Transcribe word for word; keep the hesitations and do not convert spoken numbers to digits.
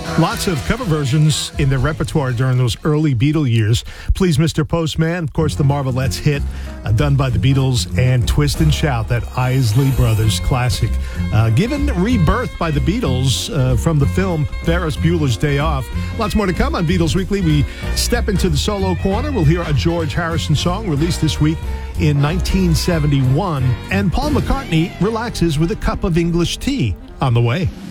Lots of cover versions in their repertoire during those early Beatle years. Please, Mister Postman, of course, the Marvelettes hit, uh, done by the Beatles, and Twist and Shout, that Isley Brothers classic. Uh, given rebirth by the Beatles uh, from the film Ferris Bueller's Day Off. Lots more to come on Beatles Weekly. We step into the solo corner. We'll hear a George Harrison song released this week in nineteen seventy-one. And Paul McCartney relaxes with a cup of English tea on the way.